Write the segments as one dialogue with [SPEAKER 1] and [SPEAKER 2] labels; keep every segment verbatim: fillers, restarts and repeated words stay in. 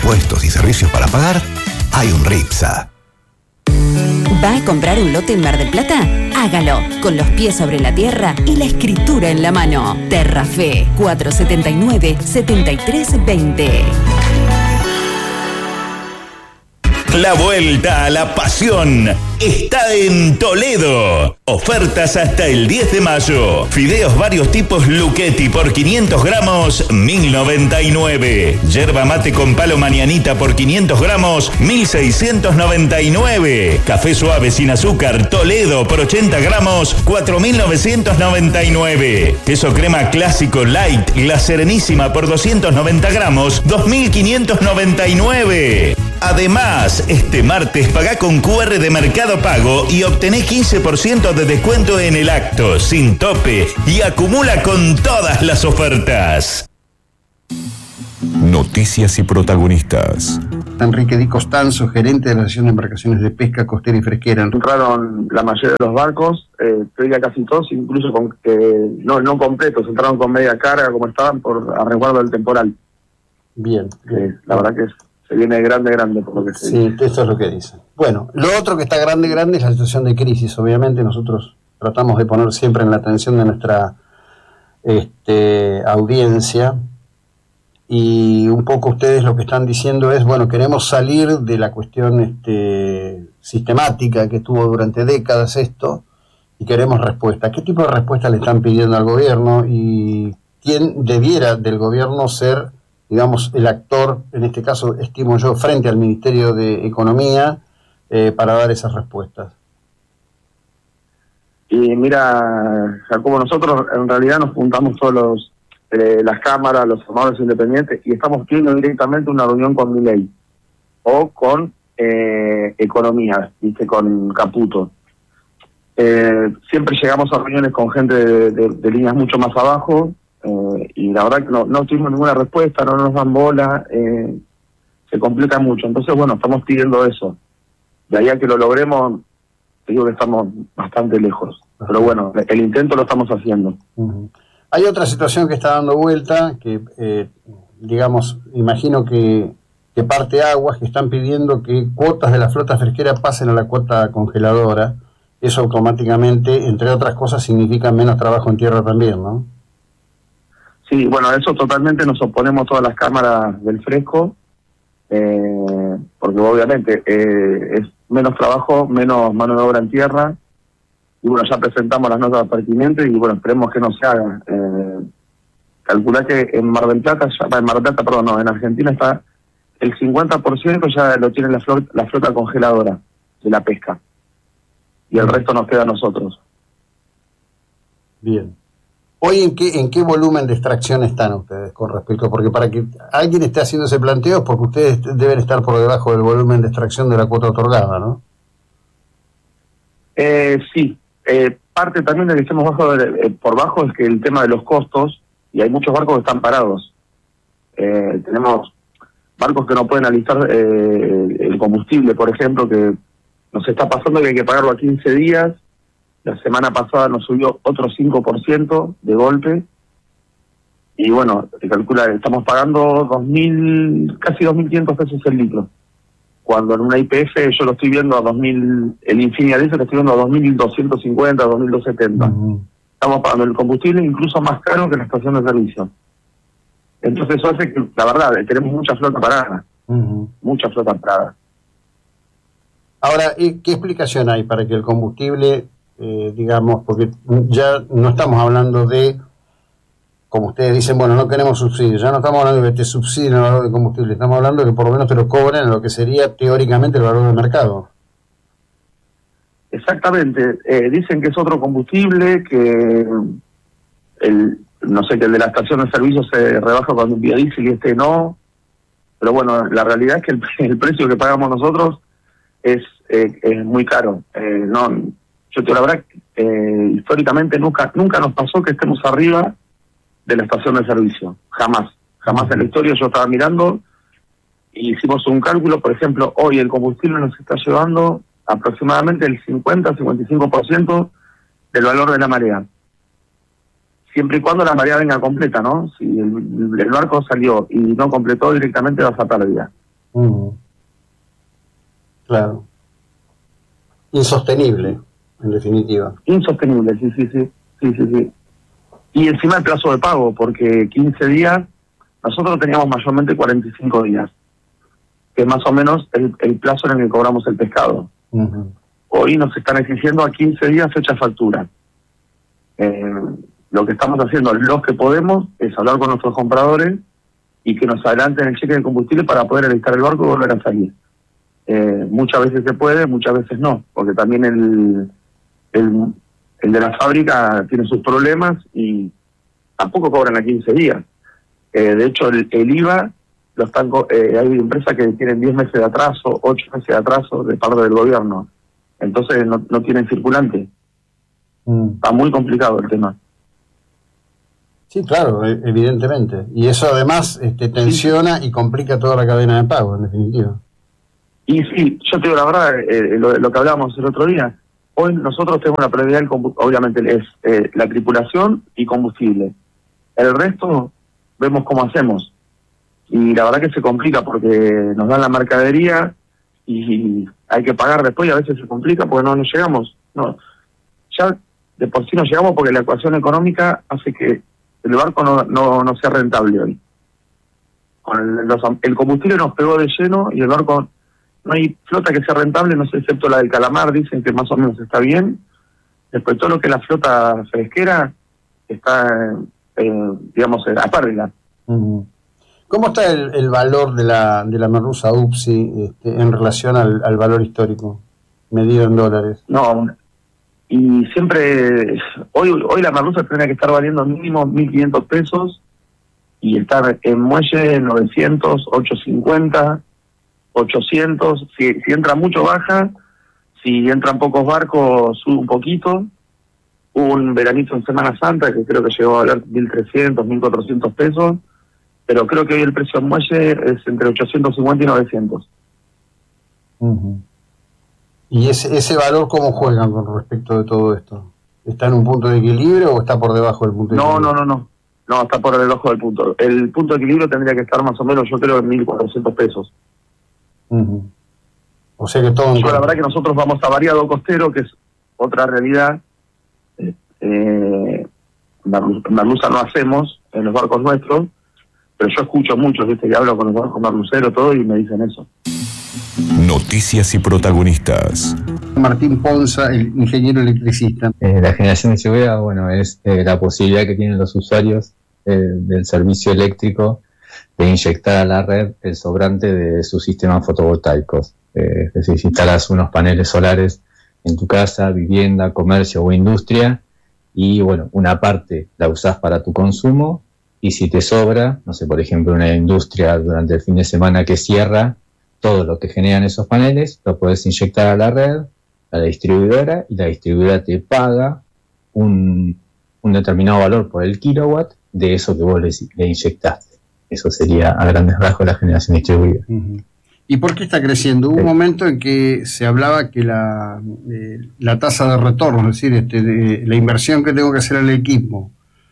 [SPEAKER 1] impuestos y servicios para pagar, hay un RIPSA.
[SPEAKER 2] ¿Va a comprar un lote en Mar del Plata? Hágalo, con los pies sobre la tierra y la escritura en la mano. Terrafe, cuatro setenta y nueve, setenta y tres veinte.
[SPEAKER 3] La vuelta a la pasión está en Toledo. Ofertas hasta el diez de mayo. Fideos varios tipos Luchetti por quinientos gramos, mil noventa y nueve. Yerba mate con palo mañanita por quinientos gramos, mil seiscientos noventa y nueve. Café suave sin azúcar Toledo por ochenta gramos, cuatro mil novecientos noventa y nueve. Queso crema clásico light La Serenísima por doscientos noventa gramos, dos mil quinientos noventa y nueve. Además, este martes pagá con cu erre de Mercado Pago y obtené quince por ciento de descuento en el acto, sin tope, y acumula con todas las ofertas.
[SPEAKER 4] Noticias y protagonistas.
[SPEAKER 5] Enrique Di Costanzo, gerente de la Asociación de Embarcaciones de Pesca Costera y Fresquera.
[SPEAKER 6] Entraron la mayoría de los barcos, eh, te diría casi todos, incluso con eh, no, no completos, entraron con media carga como estaban por a resguardo del temporal.
[SPEAKER 5] Bien, bien.
[SPEAKER 6] Eh, la verdad que es, se viene grande, grande por lo que se
[SPEAKER 5] Sí, esto es lo que dicen. Bueno, lo otro que está grande, grande es la situación de crisis. Obviamente nosotros tratamos de poner siempre en la atención de nuestra este, audiencia, y un poco ustedes lo que están diciendo es, bueno, queremos salir de la cuestión este, sistemática que estuvo durante décadas esto, y queremos respuesta. ¿Qué tipo de respuesta le están pidiendo al gobierno y quién debiera del gobierno ser, digamos, el actor, en este caso, estimo yo, frente al Ministerio de Economía, eh, para dar esas respuestas?
[SPEAKER 6] Y mira, Jacobo, nosotros en realidad nos juntamos todos los, eh, las cámaras, los formadores independientes, y estamos pidiendo directamente una reunión con Milei o con eh, Economía, ¿viste? Con Caputo. Eh, siempre llegamos a reuniones con gente de, de, de líneas mucho más abajo, eh, y la verdad que no, no tuvimos ninguna respuesta, no nos dan bola, eh, se complica mucho. Entonces, bueno, estamos pidiendo eso. De ahí a que lo logremos, te digo que estamos bastante lejos. Pero bueno, el intento lo estamos haciendo.
[SPEAKER 5] Uh-huh. Hay otra situación que está dando vuelta, que eh, digamos, imagino que, que parte aguas que están pidiendo que cuotas de la flota fresquera pasen a la cuota congeladora. Eso automáticamente, entre otras cosas, significa menos trabajo en tierra también, ¿no?
[SPEAKER 6] Sí, bueno, eso totalmente nos oponemos todas las cámaras del fresco, eh, porque obviamente eh, es menos trabajo, menos mano de obra en tierra, y bueno, ya presentamos las notas pertinentes y bueno, esperemos que no se haga. Eh, calculá que en Mar del Plata, ya, en Mar del Plata, perdón, no, en Argentina está el cincuenta por ciento ya lo tiene la flota, la flota congeladora de la pesca, y el resto nos queda a nosotros.
[SPEAKER 5] Bien. Hoy, ¿en qué en qué volumen de extracción están ustedes con respecto? Porque para que alguien esté haciendo ese planteo es porque ustedes deben estar por debajo del volumen de extracción de la cuota otorgada, ¿no?
[SPEAKER 6] Eh, sí. Eh, parte también de que estemos bajo de, eh, por bajo es que el tema de los costos, y hay muchos barcos que están parados. Eh, tenemos barcos que no pueden alistar eh, el combustible, por ejemplo, que nos está pasando que hay que pagarlo a quince días. La semana pasada nos subió otro cinco por ciento de golpe. Y bueno, se calcula, estamos pagando dos mil, casi dos mil quinientos pesos el litro. Cuando en una I P F yo lo estoy viendo a dos mil, el Infinia dice que estoy viendo a dos mil doscientos cincuenta, dos mil doscientos setenta. Uh-huh. Estamos pagando el combustible incluso más caro que la estación de servicio. Entonces eso hace que, la verdad, tenemos mucha flota parada. Uh-huh. Mucha flota parada.
[SPEAKER 5] Ahora, ¿qué explicación hay para que el combustible, eh, digamos, porque ya no estamos hablando de, como ustedes dicen, bueno, no queremos subsidios, ya no estamos hablando de que te subsidien el valor del combustible, estamos hablando de que por lo menos te lo cobren en lo que sería teóricamente el valor del mercado?
[SPEAKER 6] Exactamente, eh, dicen que es otro combustible, que el no sé, que el de la estación de servicio se rebaja con un biodiesel y este no, pero bueno, la realidad es que el, el precio que pagamos nosotros es, eh, es muy caro. Eh, no, yo te la verdad, eh, históricamente nunca nunca nos pasó que estemos arriba de la estación de servicio, jamás, jamás en la historia. Yo estaba mirando y hicimos un cálculo, por ejemplo, hoy el combustible nos está llevando aproximadamente el cincuenta a cincuenta y cinco por ciento del valor de la marea, siempre y cuando la marea venga completa, ¿no? Si el, el barco salió y no completó, directamente vas a pérdida.
[SPEAKER 5] Mm. Claro. Insostenible, en definitiva.
[SPEAKER 6] Insostenible, sí, sí, sí, sí, sí, sí. Y encima el plazo de pago, porque quince días, nosotros teníamos mayormente cuarenta y cinco días, que es más o menos el, el plazo en el que cobramos el pescado.
[SPEAKER 5] Uh-huh.
[SPEAKER 6] Hoy nos están exigiendo a quince días fecha factura. Eh, lo que estamos haciendo, los que podemos, es hablar con nuestros compradores y que nos adelanten el cheque de combustible para poder alistar el barco y volver a salir. Eh, muchas veces se puede, muchas veces no, porque también el, el, el de la fábrica tiene sus problemas y tampoco cobran a quince días. Eh, de hecho, el, el I V A, lo están, eh, hay empresas que tienen diez meses de atraso, ocho meses de atraso de parte del gobierno. Entonces no, no tienen circulante. Mm. Está muy complicado el tema.
[SPEAKER 5] Sí, claro, evidentemente. Y eso además este, tensiona sí. y complica toda la cadena de pago, en definitiva.
[SPEAKER 6] Y sí, yo te digo la verdad, eh, lo, lo que hablábamos el otro día, hoy nosotros tenemos una prioridad, obviamente es eh, la tripulación y combustible. El resto vemos cómo hacemos. Y la verdad que se complica porque nos dan la mercadería y hay que pagar después y a veces se complica porque no nos llegamos. No, ya de por sí no llegamos porque la ecuación económica hace que el barco no, no, no sea rentable hoy. Con el, los, el combustible nos pegó de lleno y el barco, no hay flota que sea rentable, no sé, excepto la del calamar, dicen que más o menos está bien. Después todo lo que es la flota fresquera está, eh, digamos, a pérdida.
[SPEAKER 5] Uh-huh. ¿Cómo está el, el valor de la de la merluza U P S I este, en relación al, al valor histórico, medido en dólares?
[SPEAKER 6] No, y siempre, hoy hoy la merluza tendría que estar valiendo mínimo mil quinientos pesos y estar en muelle novecientos, ochocientos cincuenta, ochocientos, si, si entra mucho baja, si entran pocos barcos sube un poquito. Hubo un veranito en Semana Santa que creo que llegó a valer mil trescientos, mil cuatrocientos pesos. Pero creo que hoy el precio en muelle es entre ochocientos cincuenta y novecientos.
[SPEAKER 5] Uh-huh. ¿Y ese, ese valor cómo juegan con respecto de todo esto? ¿Está en un punto de equilibrio o está por debajo del punto de
[SPEAKER 6] no,
[SPEAKER 5] equilibrio?
[SPEAKER 6] No, no, no. No, está por debajo del punto. El punto de equilibrio tendría que estar más o menos, yo creo, en mil cuatrocientos pesos.
[SPEAKER 5] Uh-huh. O sea que todo...
[SPEAKER 6] Yo la verdad que nosotros vamos a variado costero, que es otra realidad. Eh, eh, merluza no hacemos en los barcos nuestros, pero yo escucho mucho, ¿viste? Que hablo con los barcos merluceros, todo, y me dicen eso.
[SPEAKER 4] Noticias y protagonistas.
[SPEAKER 5] Martín Ponza, el ingeniero electricista.
[SPEAKER 7] Eh, la generación de seguridad, bueno, es eh, la posibilidad que tienen los usuarios eh, del servicio eléctrico de inyectar a la red el sobrante de sus sistemas fotovoltaicos. Eh, es decir, si instalas unos paneles solares en tu casa, vivienda, comercio o industria, y bueno, una parte la usás para tu consumo, y si te sobra, no sé, por ejemplo, una industria durante el fin de semana que cierra, todo lo que generan esos paneles lo puedes inyectar a la red, a la distribuidora, y la distribuidora te paga un, un determinado valor por el kilowatt de eso que vos le, le inyectaste. Eso sería a grandes rasgos la generación distribuida.
[SPEAKER 5] Uh-huh. ¿Y por qué está creciendo? Hubo sí. un momento en que se hablaba que la, eh, la tasa de retorno, es decir, este, de, la inversión que tengo que hacer al equipo,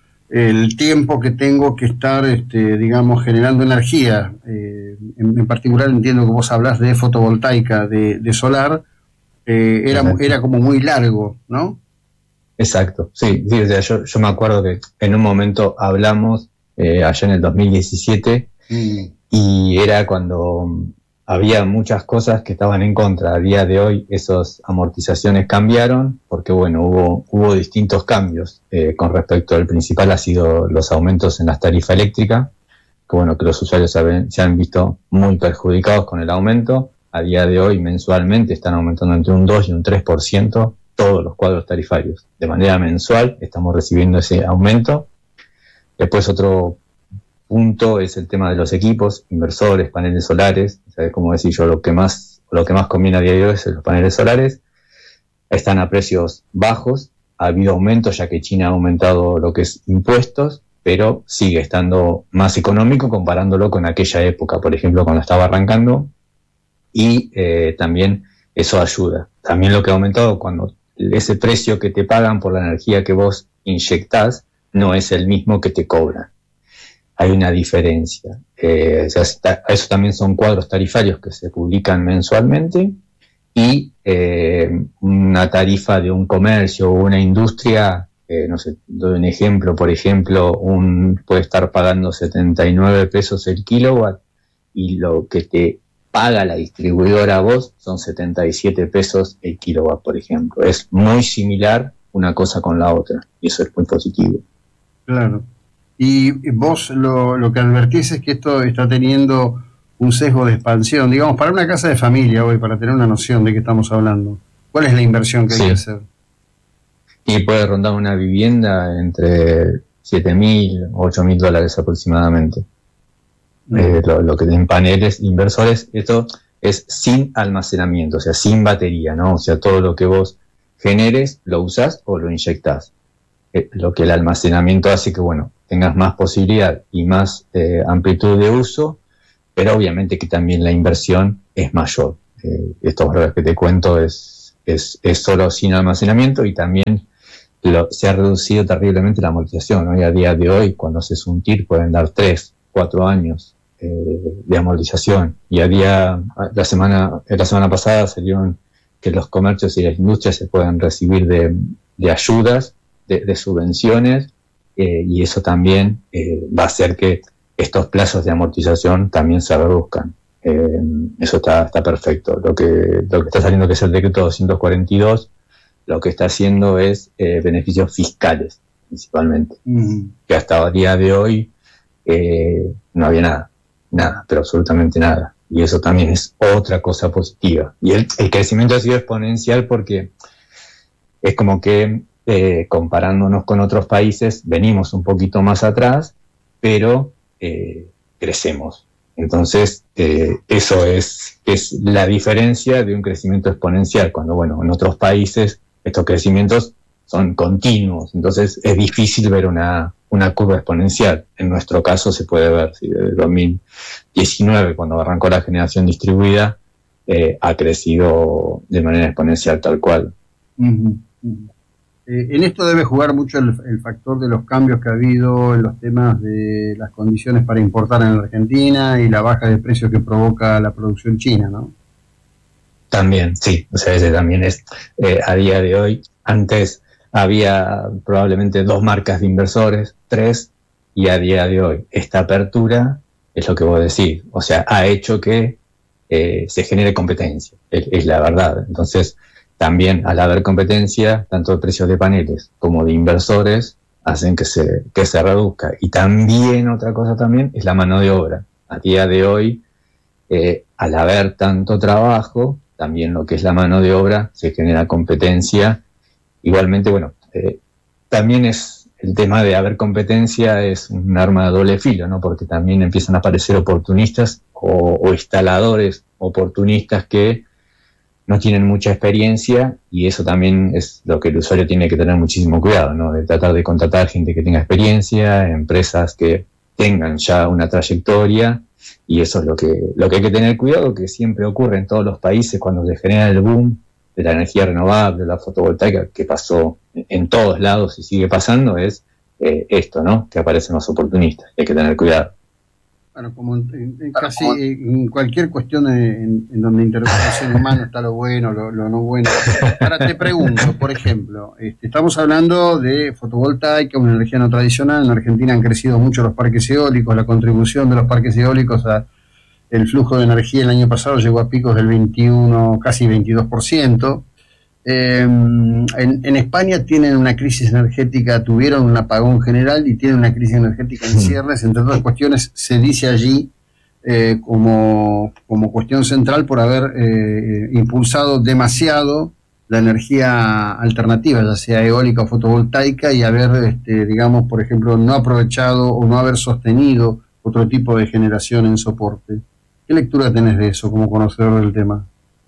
[SPEAKER 5] el tiempo que tengo que estar, este, digamos, generando energía, eh, en, en particular entiendo que vos hablás de fotovoltaica, de, de solar, eh, era, era como muy largo, ¿no?
[SPEAKER 7] Exacto, sí, sí, o sea, yo, yo me acuerdo que en un momento hablamos eh, allá en el dos mil diecisiete mm. y era cuando había muchas cosas que estaban en contra. A día de hoy esas amortizaciones cambiaron porque bueno, hubo, hubo distintos cambios eh, con respecto al principal ha sido los aumentos en las tarifas eléctricas, que bueno, que los usuarios se han, se han visto muy perjudicados con el aumento. A día de hoy mensualmente están aumentando entre un dos y un tres por ciento todos los cuadros tarifarios. De manera mensual estamos recibiendo ese aumento. Después otro punto es el tema de los equipos, inversores, paneles solares. ¿Sabes cómo decir yo? Lo que más lo que más conviene a día de hoy es los paneles solares. Están a precios bajos. Ha habido aumentos ya que China ha aumentado lo que es impuestos, pero sigue estando más económico comparándolo con aquella época, por ejemplo, cuando estaba arrancando. Y eh, también eso ayuda. También lo que ha aumentado cuando ese precio que te pagan por la energía que vos inyectás no es el mismo que te cobran. hay una diferencia. Eh, o sea, está, eso también son cuadros tarifarios que se publican mensualmente, y eh, una tarifa de un comercio o una industria, eh, no sé, doy un ejemplo, por ejemplo, un puede estar pagando setenta y nueve pesos el kilowatt, y lo que te paga la distribuidora a vos son setenta y siete pesos el kilowatt, por ejemplo. Es muy similar una cosa con la otra, y eso es muy positivo.
[SPEAKER 5] Claro. Y vos lo, lo que advertís es que esto está teniendo un sesgo de expansión. Digamos, para una casa de familia hoy, para tener una noción de qué estamos hablando, ¿cuál es la inversión que sí hay que hacer?
[SPEAKER 7] Y puede rondar una vivienda entre siete mil, ocho mil dólares aproximadamente. Mm. Eh, lo, lo que en paneles inversores, esto es sin almacenamiento, o sea, sin batería, ¿no? O sea, todo lo que vos generes, lo usás o lo inyectás. Eh, lo que el almacenamiento hace que, bueno, tengas más posibilidad y más eh, amplitud de uso, pero obviamente que también la inversión es mayor. Eh, estos valores que te cuento es, es, es solo sin almacenamiento, y también lo, se ha reducido terriblemente la amortización, ¿no? Y a día de hoy, cuando haces un T I R, pueden dar tres, cuatro años eh, de amortización, y a día, la semana, la semana pasada salieron que los comercios y las industrias se pueden recibir de, de ayudas, de, de subvenciones, eh, y eso también eh, va a hacer que estos plazos de amortización también se reduzcan. Eh, eso está, está perfecto. Lo que, lo que está saliendo, que es el decreto doscientos cuarenta y dos, lo que está haciendo es eh, beneficios fiscales, principalmente. Mm. Que hasta el día de hoy eh, no había nada, nada, pero absolutamente nada. Y eso también es otra cosa positiva. Y el, el crecimiento ha sido exponencial porque es como que, eh, comparándonos con otros países, venimos un poquito más atrás, pero Eh, crecemos. Entonces, eh, eso es, es la diferencia de un crecimiento exponencial, cuando, bueno, en otros países estos crecimientos son continuos, entonces es difícil ver una, una curva exponencial. En nuestro caso se puede ver, si desde dos mil diecinueve, cuando arrancó la generación distribuida, eh, ha crecido de manera exponencial, tal cual.
[SPEAKER 5] Uh-huh. Eh, en esto debe jugar mucho el, el factor de los cambios que ha habido en los temas de las condiciones para importar en la Argentina y la baja de precio que provoca la producción china, ¿no?
[SPEAKER 7] También, sí, o sea, ese también es, eh, a día de hoy, antes había probablemente dos marcas de inversores, tres, y a día de hoy esta apertura es lo que vos decís, o sea, ha hecho que eh, se genere competencia, es, es la verdad. Entonces, también al haber competencia, tanto de precios de paneles como de inversores, hacen que se, que se reduzca. Y también otra cosa también es la mano de obra. A día de hoy, eh, al haber tanto trabajo, también lo que es la mano de obra, se genera competencia. Igualmente, bueno, eh, también es el tema de haber competencia, es un arma de doble filo, ¿no? Porque también empiezan a aparecer oportunistas o, o instaladores oportunistas que no tienen mucha experiencia, y eso también es lo que el usuario tiene que tener muchísimo cuidado, ¿no? De tratar de contratar gente que tenga experiencia, empresas que tengan ya una trayectoria, y eso es lo que, lo que hay que tener cuidado, que siempre ocurre en todos los países cuando se genera el boom de la energía renovable, la fotovoltaica, que pasó en todos lados y sigue pasando, es eh, esto, ¿no? Que aparecen los oportunistas, hay que tener cuidado.
[SPEAKER 5] Bueno, como en, en casi en cualquier cuestión en, en donde interesa el ser humano está lo bueno, lo, lo no bueno. Ahora te pregunto, por ejemplo, este, estamos hablando de fotovoltaica, una energía no tradicional. En Argentina han crecido mucho los parques eólicos, la contribución de los parques eólicos a el flujo de energía el año pasado llegó a picos del veintiuno, casi veintidós por ciento. Eh, en, en España tienen una crisis energética, tuvieron un apagón general y tienen una crisis energética en cierres, entre otras cuestiones. Se dice allí eh, como, como cuestión central por haber eh, impulsado demasiado la energía alternativa, ya sea eólica o fotovoltaica, y haber, este, digamos, por ejemplo, no aprovechado o no haber sostenido otro tipo de generación en soporte. ¿Qué lectura tenés de eso como conocedor del tema?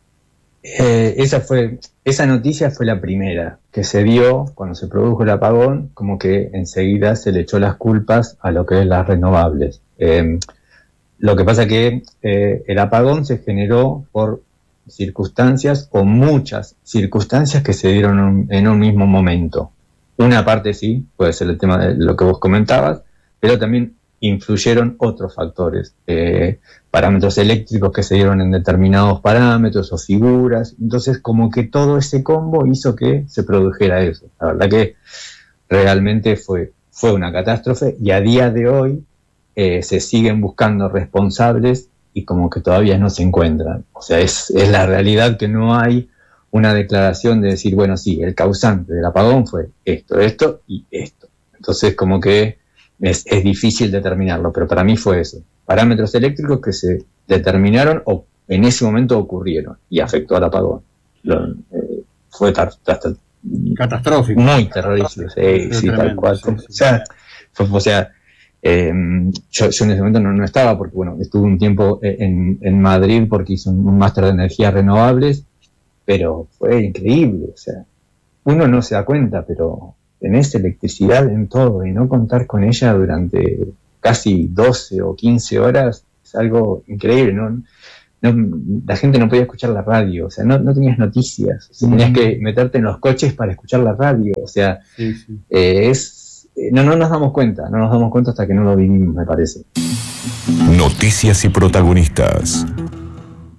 [SPEAKER 7] Eh, esa fue, esa noticia fue la primera que se dio cuando se produjo el apagón, como que enseguida se le echó las culpas a lo que es las renovables. Eh, lo que pasa que eh, el apagón se generó por circunstancias, o muchas circunstancias que se dieron un, en un mismo momento. Una parte sí, puede ser el tema de lo que vos comentabas, pero también influyeron otros factores, eh, parámetros eléctricos que se dieron en determinados parámetros o figuras. Entonces, como que todo ese combo hizo que se produjera eso. La verdad que realmente fue, fue una catástrofe, y a día de hoy eh, se siguen buscando responsables y como que todavía no se encuentran. O sea, es, es la realidad que no hay una declaración de decir, bueno, sí, el causante del apagón fue esto, esto y esto. Entonces, como que es, es difícil determinarlo, pero para mí fue eso. Parámetros eléctricos que se determinaron o en ese momento ocurrieron y afectó al apagón. Lo, eh, fue tar, tar, tar,
[SPEAKER 5] catastrófico.
[SPEAKER 7] Muy terrorífico, sí, sí, tal cual. Sí, sí. O sea, fue, o sea eh, yo, yo en ese momento no, no estaba, porque bueno, estuve un tiempo en, en Madrid porque hice un, un máster de energías renovables, pero fue increíble. O sea, uno no se da cuenta, pero tenés electricidad en todo y no contar con ella durante casi doce o quince horas es algo increíble, ¿no? No, la gente no podía escuchar la radio, o sea, no, no tenías noticias, o sea, tenías que meterte en los coches para escuchar la radio, o sea, sí, sí. Eh, es eh, no, no nos damos cuenta, no nos damos cuenta hasta que no lo vivimos, me parece.
[SPEAKER 4] Noticias y protagonistas.